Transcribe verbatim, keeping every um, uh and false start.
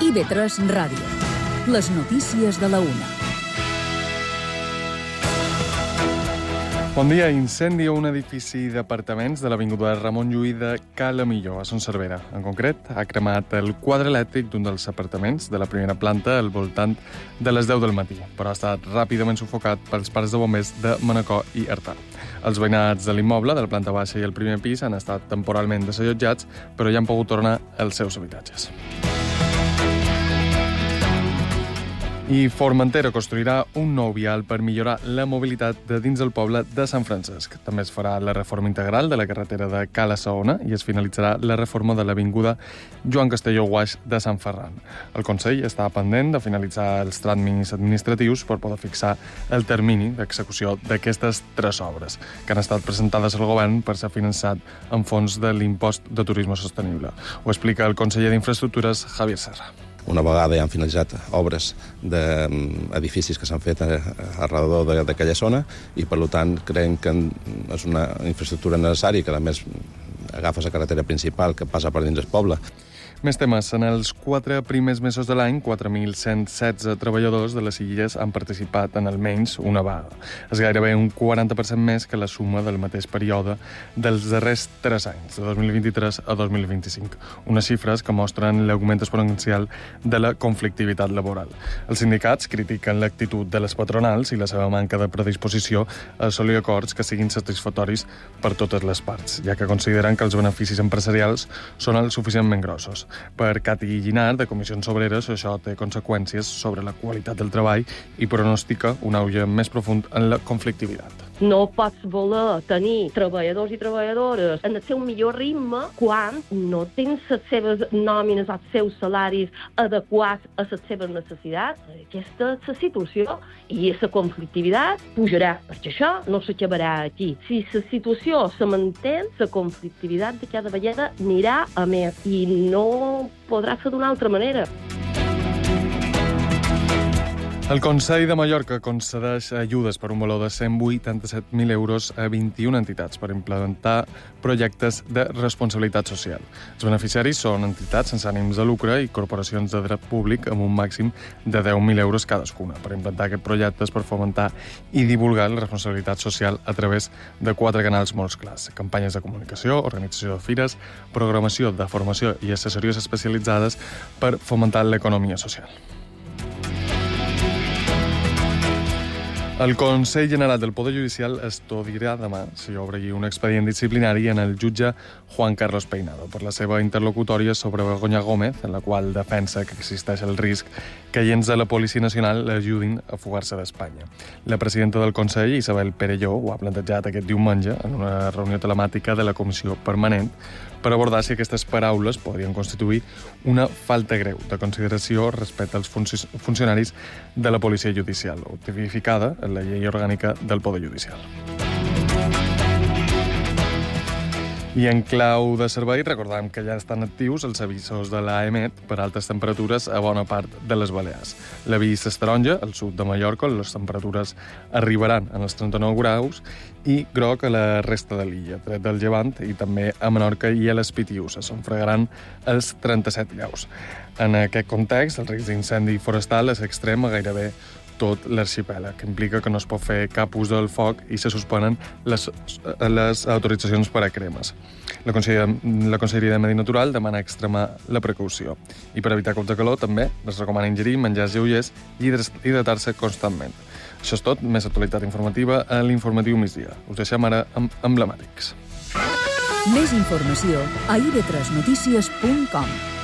I V tres Ràdio. Les notícies de la una. Bon dia. Incendi a un edifici d'apartaments de l'avinguda Ramon Llull de Cala Millor, a Son Servera. En concret, ha cremat el quadre elèctric d'un dels apartaments de la primera planta al voltant de les deu del matí, però ha estat ràpidament sufocat pels parcs de bombers de Manacor i Artà. Els veïnats de l'immoble, de la planta baixa i el primer pis, han estat temporalment desallotjats, però ja han pogut tornar als seus habitatges. I Formentera construirà un nou vial per millorar la mobilitat de dins del poble de Sant Francesc. També es farà la reforma integral de la carretera de Cala Saona i es finalitzarà la reforma de l'avinguda Joan Castelló Guaix de Sant Ferran. El Consell està pendent de finalitzar els tràmits administratius per poder fixar el termini d'execució d'aquestes tres obres, que han estat presentades al govern per ser finançat amb fons de l'impost de turisme sostenible. Ho explica el conseller d'Infraestructures, Javier Serra. Una vegada ja han finalitzat obres d'edificis que s'han fet arrelor d'aquella zona i, per tant, creiem que és una infraestructura necessària que, a més, agafa la carretera principal que passa per dins del poble. Més temes. En els quatre primers mesos de l'any, quatre mil cent setze treballadors de les Illes han participat en almenys una vaga. És gairebé un quaranta per cent més que la suma del mateix període dels darrers tres anys, de dos mil vint-i-tres a dos mil vint-i-cinc. Unes xifres que mostren l'augment exponencial de la conflictivitat laboral. Els sindicats critiquen l'actitud de les patronals i la seva manca de predisposició a assolir acords que siguin satisfactoris per totes les parts, ja que consideren que els beneficis empresarials són el suficientment grossos. Per Cati Llinart, de Comissions Obreres, això té conseqüències sobre la qualitat del treball i pronostica un auge més profund en la conflictivitat. No pots voler tenir treballadors i treballadores en el seu millor ritme quan no tens les seves nòmines, els seus salaris adequats a les seves necessitats. Aquesta és la situació i la conflictivitat pujarà, perquè això no s'acabarà aquí. Si la situació se manté, la conflictivitat de cada vegada anirà a més i no podrà ser d'una altra manera. El Consell de Mallorca concedeix ajudes per un valor de cent vuitanta-set mil euros a vint-i-una entitats per implementar projectes de responsabilitat social. Els beneficiaris són entitats sense ànims de lucre i corporacions de dret públic amb un màxim de deu mil euros cadascuna per implantar aquests projectes per fomentar i divulgar la responsabilitat social a través de quatre canals molt clars: campanyes de comunicació, organització de fires, programació de formació i assessories especialitzades per fomentar l'economia social. El Consell General del Poder Judicial estudiarà demà si obre un expedient disciplinari en el jutge Juan Carlos Peinado per la seva interlocutòria sobre Begoña Gómez, en la qual defensa que existeix el risc que agents de la Policia Nacional l'ajudin a fugar-se d'Espanya. La presidenta del Consell, Isabel Perelló, ho ha plantejat aquest diumenge en una reunió telemàtica de la Comissió Permanent per abordar si aquestes paraules podrien constituir una falta greu de consideració respecte als funcionaris de la Policia Judicial, tipificada en la Llei Orgànica del Poder Judicial. I en clau de servei, recordem que ja estan actius els avisos de l'AEMET per altes temperatures a bona part de les Balears. L'avís és taronja, al sud de Mallorca, les temperatures arribaran en els trenta-nou graus, i groc a la resta de l'illa, tret del Llevant, i també a Menorca i a les Pitiüses, on fregaran els trenta-set graus. En aquest context, el risc d'incendi forestal és extrem a gairebé tot l'arxipèlag, que implica que no es pot fer cap ús del foc i se suspenen les, les autoritzacions per a cremes. La Conselleria, la Conselleria de Medi Natural demana extremar la precaució. I per evitar cops de calor, també es recomana ingerir menjars lleugers i hidratar-se constantment. Això és tot. Més actualitat informativa a l'informatiu migdia. Us deixem ara amb emblemàtics. Més informació a i ve tres notícies punt com.